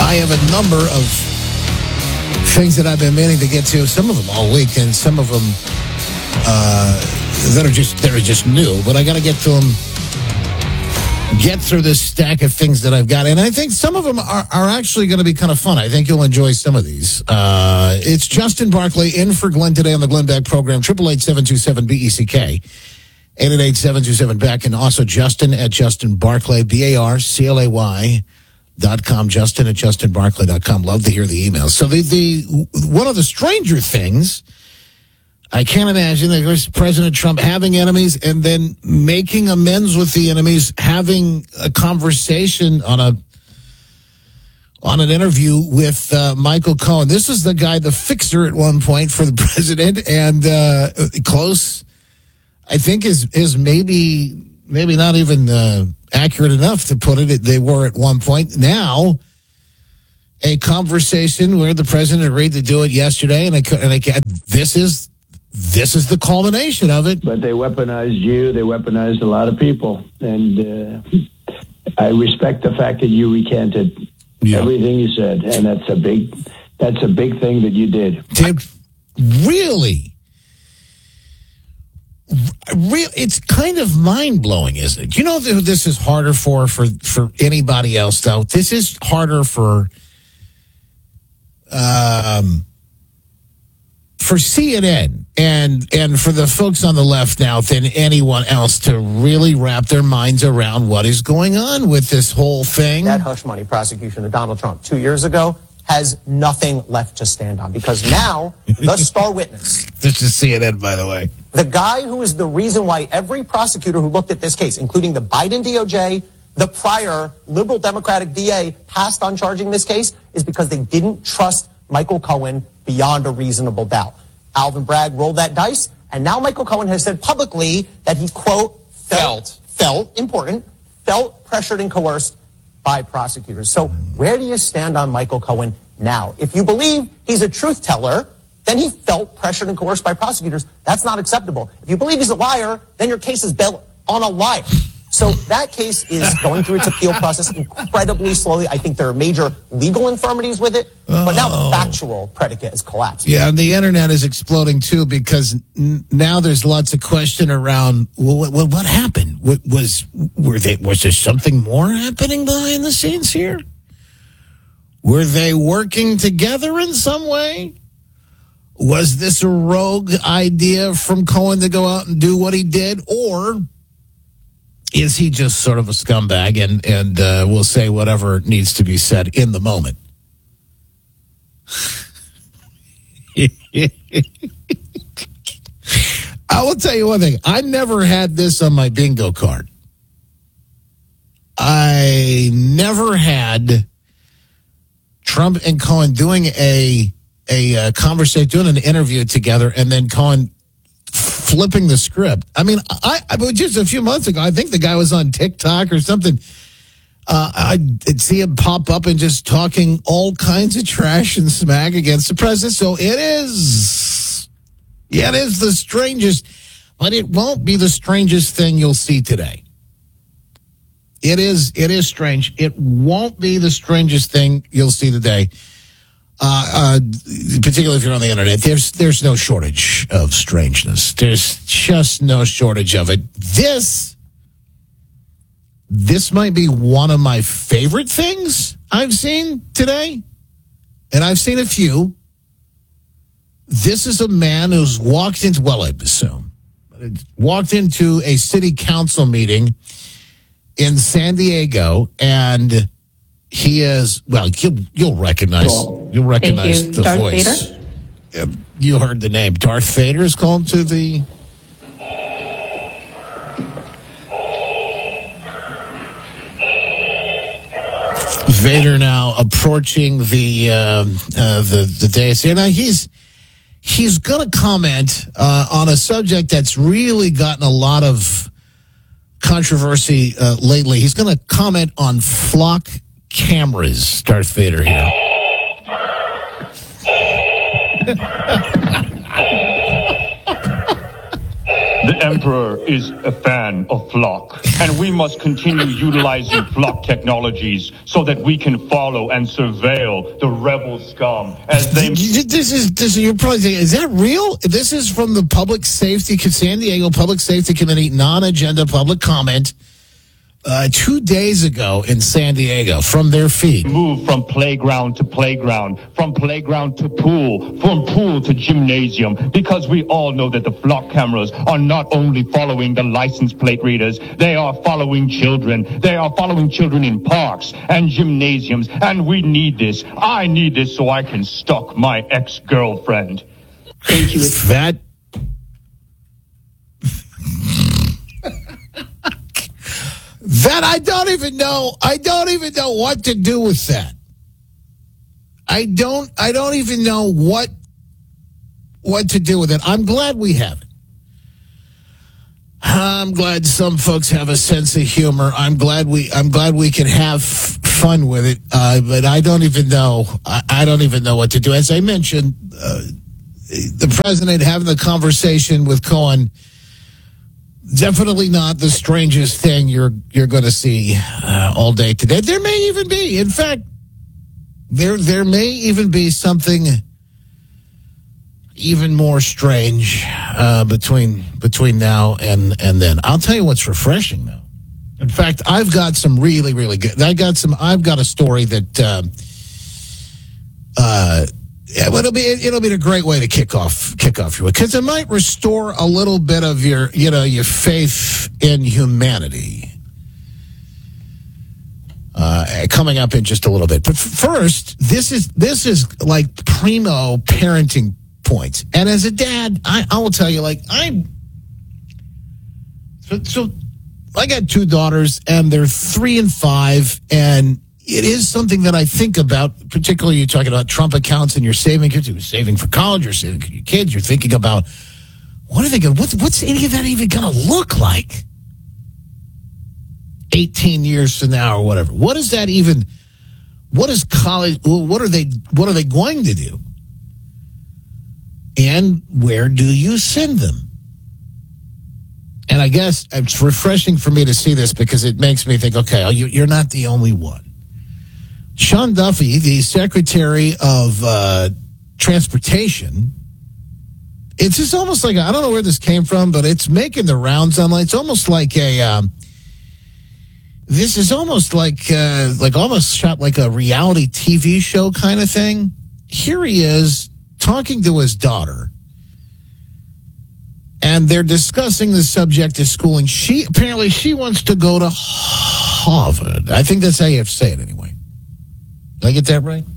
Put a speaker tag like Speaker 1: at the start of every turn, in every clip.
Speaker 1: I have a number of things that I've been meaning to get to. Some of them all week, and some of them that are just new. But I got to get to them. Get through this stack of things that I've got, and I think some of them are actually going to be kind of fun. I think you'll enjoy some of these. It's Justin Barclay in for Glenn today on the Glenn Beck program. 888-727-BECK. 888-727-BECK, and also Justin at Justin Barclay, BARCLAY.com. Justin at JustinBarclay.com. Love to hear the emails. So the one of the stranger things, I can't imagine that President Trump having enemies and then making amends with the enemies, having a conversation on an interview with Michael Cohen. This is the guy, the fixer at one point for the president, and close, I think, is maybe not even accurate enough to put it. They were at one point. Now, a conversation where the president agreed to do it yesterday, and this is the culmination of it.
Speaker 2: But they weaponized you. They weaponized a lot of people. And I respect the fact that you recanted everything you said. And that's a big thing that you did.
Speaker 1: Really? It's kind of mind-blowing, isn't it? You know, this is harder for anybody else, though. This is harder for CNN and for the folks on the left now than anyone else to really wrap their minds around what is going on with this whole thing.
Speaker 3: That hush money prosecution of Donald Trump 2 years ago has nothing left to stand on, because now the star witness.
Speaker 1: This is CNN, by the way.
Speaker 3: The guy who is the reason why every prosecutor who looked at this case, including the Biden DOJ, the prior liberal Democratic DA, passed on charging this case, is because they didn't trust Michael Cohen beyond a reasonable doubt. Alvin Bragg rolled that dice, and now Michael Cohen has said publicly that he, quote, felt pressured and coerced by prosecutors. So where do you stand on Michael Cohen now? If you believe he's a truth teller, then he felt pressured and coerced by prosecutors. That's not acceptable. If you believe he's a liar, then your case is built on a liar. So that case is going through its appeal process incredibly slowly. I think there are major legal infirmities with it, but now the factual predicate has collapsed.
Speaker 1: Yeah, and the internet is exploding too, because now there's lots of question around, what happened? Was there something more happening behind the scenes here? Were they working together in some way? Was this a rogue idea from Cohen to go out and do what he did, or is he just sort of a scumbag and will say whatever needs to be said in the moment? I will tell you one thing. I never had this on my bingo card. I never had Trump and Cohen doing a conversation, doing an interview together, and then Cohen flipping the script. I mean, I just a few months ago, I think the guy was on TikTok or something. I'd see him pop up and just talking all kinds of trash and smack against the president. So it is the strangest, but it won't be the strangest thing you'll see today. It is strange. It won't be the strangest thing you'll see today. Particularly if you're on the internet, there's no shortage of strangeness. There's just no shortage of it. This might be one of my favorite things I've seen today, and I've seen a few. This is a man who's walked into a city council meeting in San Diego, and he is, well, you'll recognize the
Speaker 4: Darth
Speaker 1: voice.
Speaker 4: Vader?
Speaker 1: You heard the name. Darth Vader is called to the... Vader now approaching the dais here. Now he's going to comment on a subject that's really gotten a lot of controversy lately. He's going to comment on flock cameras. Darth Vader here.
Speaker 4: Emperor is a fan of Flock, and we must continue utilizing Flock technologies so that we can follow and surveil the rebel scum as they...
Speaker 1: This is, you're probably thinking, is that real? This is from the San Diego Public Safety Committee non-agenda public comment 2 days ago in San Diego from their feed.
Speaker 4: Move from playground to playground, from playground to pool, from pool to gymnasium, because we all know that the Flock cameras are not only following the license plate readers, they are following children. They are following children in parks and gymnasiums, and we need this. I need this so I can stalk my ex-girlfriend.
Speaker 2: Thank you.
Speaker 1: That I don't even know what to do with that. I don't even know what to do with it. I'm glad we have it. I'm glad some folks have a sense of humor. I'm glad we can have fun with it. But I don't even know. I don't even know what to do. As I mentioned, the president having the conversation with Cohen. Definitely not the strangest thing you're going to see all day today. There may even be, in fact, there may even be something even more strange between now and then. I'll tell you what's refreshing though. In fact, I've got some really, really good. I've got a story that it'll be a great way to kick off your week, because it might restore a little bit of your faith in humanity. Coming up in just a little bit, but first, this is like primo parenting points. And as a dad, I will tell you, like I got 2 daughters, and they're 3 and 5, and it is something that I think about, particularly you're talking about Trump accounts and you're saving for college, you're saving for your kids, you're thinking about, what's any of that even going to look like 18 years from now or whatever? What is college, what are they going to do? And where do you send them? And I guess it's refreshing for me to see this because it makes me think, okay, you're not the only one. Sean Duffy, the Secretary of Transportation, it's just almost like, I don't know where this came from, but it's making the rounds online. It's almost like this is almost like almost shot like a reality TV show kind of thing. Here he is talking to his daughter, and they're discussing the subject of schooling. She wants to go to Harvard. I think that's how you have to say it anyway. Did I get that right?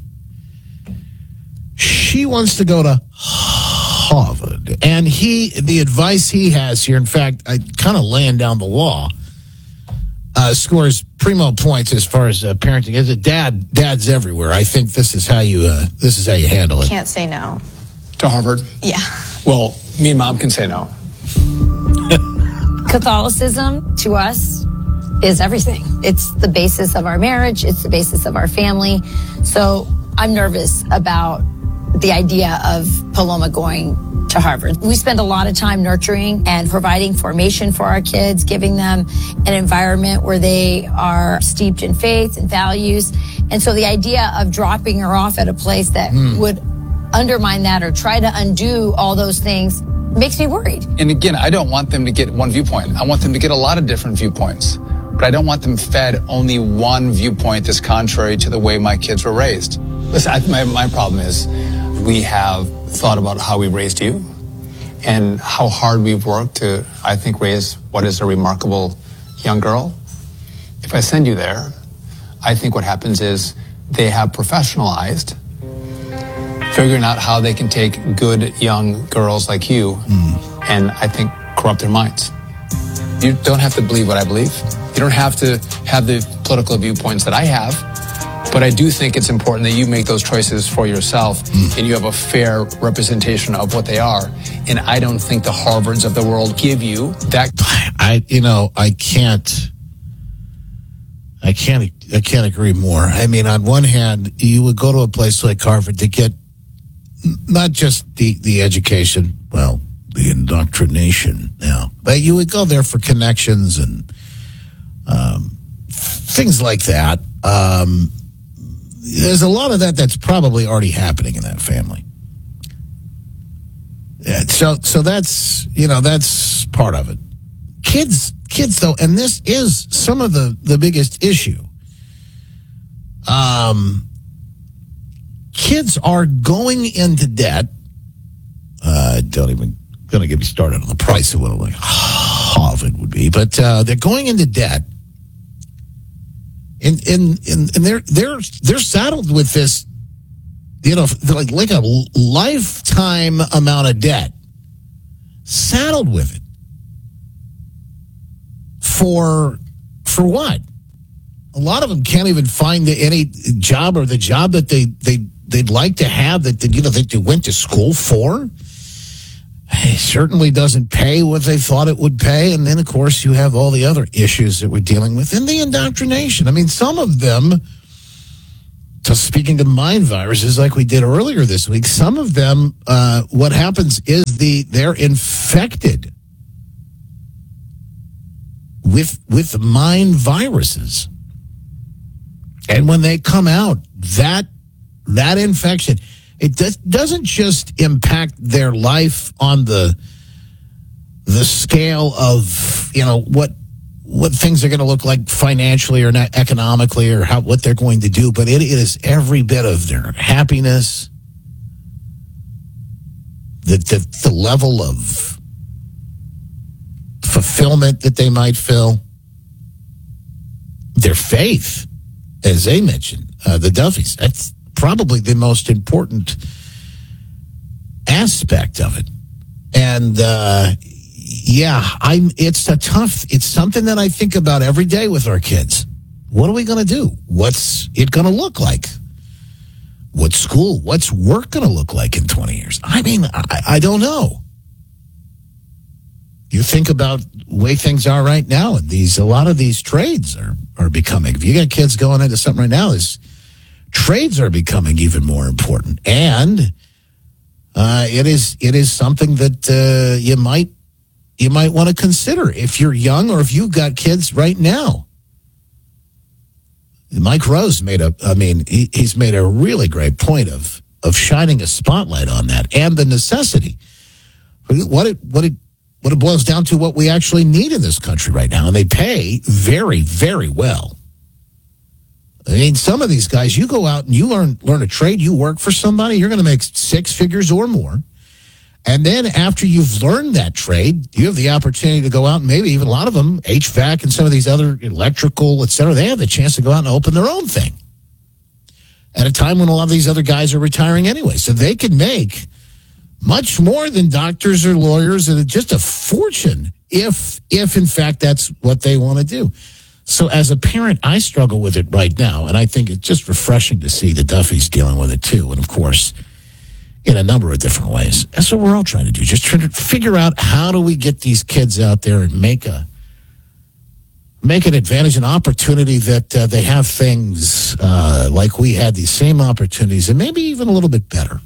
Speaker 1: She wants to go to Harvard. And the advice he has here, in fact, I kind of laying down the law, scores primo points as far as parenting. As a dad's everywhere. I think this is how you handle it.
Speaker 5: Can't say no.
Speaker 6: To Harvard?
Speaker 5: Yeah.
Speaker 6: Well, me and Mom can say no.
Speaker 7: Catholicism, to us, is everything. It's the basis of our marriage. It's the basis of our family. So I'm nervous about the idea of Paloma going to Harvard. We spend a lot of time nurturing and providing formation for our kids, giving them an environment where they are steeped in faith and values. And so the idea of dropping her off at a place that would undermine that or try to undo all those things makes me worried.
Speaker 6: And again, I don't want them to get one viewpoint. I want them to get a lot of different viewpoints. But I don't want them fed only one viewpoint that's contrary to the way my kids were raised. Listen, my problem is we have thought about how we raised you and how hard we've worked to, I think, raise what is a remarkable young girl. If I send you there, I think what happens is they have professionalized figuring out how they can take good young girls like you and I think corrupt their minds. You don't have to believe what I believe. You don't have to have the political viewpoints that I have, but I do think it's important that you make those choices for yourself and you have a fair representation of what they are. And I don't think the Harvards of the world give you that.
Speaker 1: I can't agree more. I mean, on one hand, you would go to a place like Harvard to get not just the education, well, the indoctrination now. But you would go there for connections and things like that. There's a lot of that's probably already happening in that family. Yeah, so that's, that's part of it. Kids though, and this is some of the biggest issue. Kids are going into debt. Don't even going to get me started on the price of what like Harvard would be, but they're going into debt, and they're saddled with this, like a lifetime amount of debt, saddled with it. For what? A lot of them can't even find any job or the job that they'd like to have that they went to school for. It certainly doesn't pay what they thought it would pay. And then, of course, you have all the other issues that we're dealing with in the indoctrination. I mean, some of them, just speaking to mind viruses like we did earlier this week, some of them, what happens is they're infected with mind viruses. And when they come out, that infection, it doesn't just impact their life on the scale of, what things are going to look like financially or not economically or what they're going to do, but it is every bit of their happiness, the level of fulfillment that they might feel, their faith, as they mentioned, the Duffys. That's probably the most important aspect of it. And it's something that I think about every day with our kids. What are we going to do? What's it going to look like? What's work going to look like in 20 years? I mean, I don't know. You think about the way things are right now, and a lot of these trades are becoming. If you got kids going into something right now, trades are becoming even more important, and it is something that you might want to consider if you're young or if you've got kids right now. Mike Rose he's made a really great point of shining a spotlight on that and the necessity. What it boils down to, what we actually need in this country right now, and they pay very, very well. I mean, some of these guys, you go out and you learn a trade, you work for somebody, you're going to make 6 figures or more. And then after you've learned that trade, you have the opportunity to go out and maybe even a lot of them, HVAC and some of these other electrical, et cetera, they have the chance to go out and open their own thing at a time when a lot of these other guys are retiring anyway. So they can make much more than doctors or lawyers, and just a fortune if in fact that's what they want to do. So as a parent, I struggle with it right now, and I think it's just refreshing to see the Duffys dealing with it too, and of course, in a number of different ways. That's what we're all trying to do, just trying to figure out how do we get these kids out there and make an advantage, an opportunity that they have things like we had, these same opportunities, and maybe even a little bit better.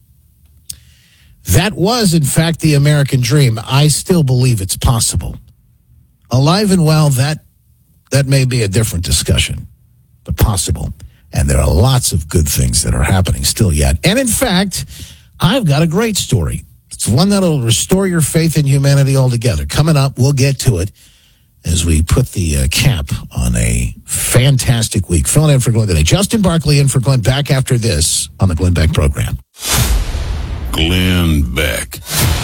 Speaker 1: That was, in fact, the American dream. I still believe it's possible. Alive and well, that may be a different discussion, but possible. And there are lots of good things that are happening still yet. And in fact, I've got a great story. It's one that'll restore your faith in humanity altogether. Coming up, we'll get to it as we put the cap on a fantastic week. Filling in for Glenn today. Justin Barkley in for Glenn, back after this on the Glenn Beck program.
Speaker 5: Glenn Beck.